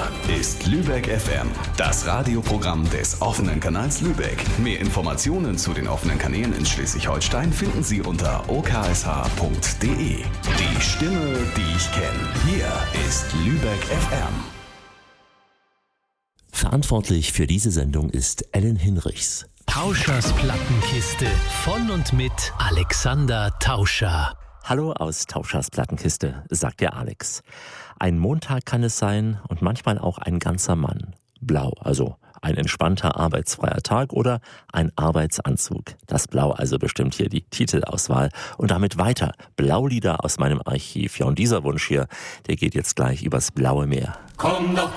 ist Lübeck FM, das Radioprogramm des offenen Kanals Lübeck. Mehr Informationen zu den offenen Kanälen in Schleswig-Holstein finden Sie unter oksh.de. Die Stimme, die ich kenne. Hier ist Lübeck FM. Verantwortlich für diese Sendung ist Ellen Hinrichs. Tauschers Plattenkiste von und mit Alexander Tauscher. Hallo aus Tauschers Plattenkiste, sagt der Alex. Ein Montag kann es sein und manchmal auch ein ganzer Mann. Blau, also ein entspannter arbeitsfreier Tag oder ein Arbeitsanzug. Das Blau also bestimmt hier die Titelauswahl. Und damit weiter. Blaulieder aus meinem Archiv. Ja, und dieser Wunsch hier, der geht jetzt gleich übers blaue Meer. Komm doch